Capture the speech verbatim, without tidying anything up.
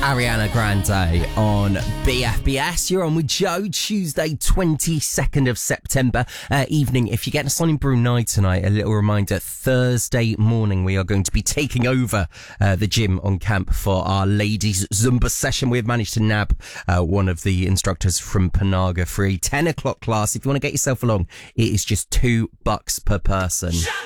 Ariana Grande on B F B S. You're on with Joe, Tuesday, twenty-second of September uh, evening. If you're getting us on in Brunei tonight, a little reminder, Thursday morning we are going to be taking over uh, the gym on camp for our ladies Zumba session. We have managed to nab uh, one of the instructors from Panaga for a ten o'clock class. If you want to get yourself along, it is just two bucks per person.